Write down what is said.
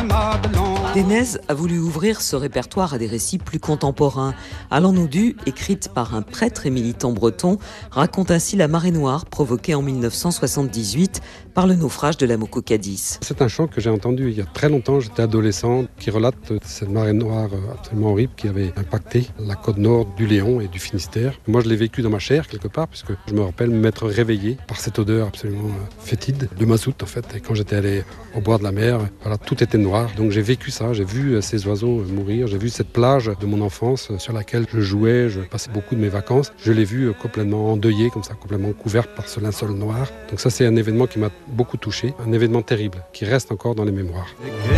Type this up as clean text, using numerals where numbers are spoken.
Denez a voulu ouvrir ce répertoire à des récits plus contemporains. Allons-nous du, écrite par un prêtre et militant breton, raconte ainsi la marée noire provoquée en 1978 par le naufrage de la Moko Cadiz. C'est un chant que j'ai entendu il y a très longtemps, j'étais adolescent, qui relate cette marée noire absolument horrible qui avait impacté la côte nord du Léon et du Finistère. Moi je l'ai vécu dans ma chair quelque part, puisque je me rappelle m'être réveillé par cette odeur absolument fétide de mazout en fait. Et quand j'étais allé au bord de la mer, voilà, tout était noir. Donc j'ai vécu ça, j'ai vu ces oiseaux mourir, j'ai vu cette plage de mon enfance sur laquelle je jouais, je passais beaucoup de mes vacances. Je l'ai vue complètement endeuillée, comme ça, complètement couverte par ce linceul noir. Donc ça c'est un événement qui m'a beaucoup touché, un événement terrible qui reste encore dans les mémoires.